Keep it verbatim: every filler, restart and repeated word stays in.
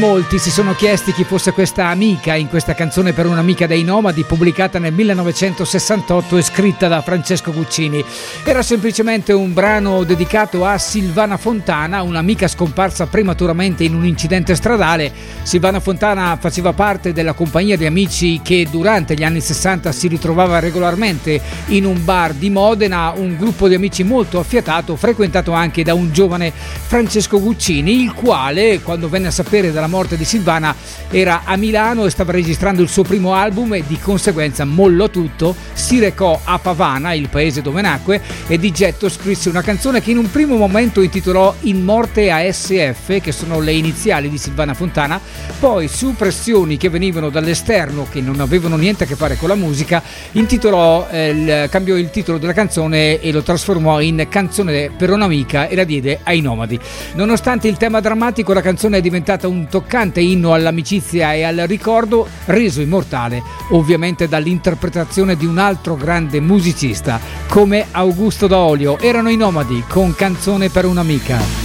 molti si sono chiesti chi fosse questa amica in questa canzone per un'amica dei Nomadi, pubblicata nel millenovecentosessantotto e scritta da Francesco Guccini. Era semplicemente un brano dedicato a Silvana Fontana, un'amica scomparsa prematuramente in un incidente stradale. Silvana Fontana faceva parte della compagnia di amici che durante gli anni sessanta si ritrovava regolarmente in un bar di Modena, un gruppo di amici molto affiatato, frequentato anche da un giovane Francesco Guccini, il quale, quando venne a sapere della morte di Silvana, era a Milano e stava registrando il suo primo album e di conseguenza mollò tutto, si recò a Pavana, il paese dove nacque, e di getto scrisse una canzone che in un primo momento intitolò In morte a S F, che sono le iniziali di Silvana Fontana. Poi, su pressioni che venivano dall'esterno, che non avevano niente a che fare con la musica, intitolò eh, il, cambiò il titolo della canzone e lo trasformò in Canzone per un'amica e la diede ai Nomadi. Nonostante il tema drammatico, la canzone è diventata un toccante inno all'amicizia e al ricordo, reso immortale ovviamente dall'interpretazione di un altro grande musicista come Augusto D'Olio. Erano i Nomadi con Canzone per un'amica.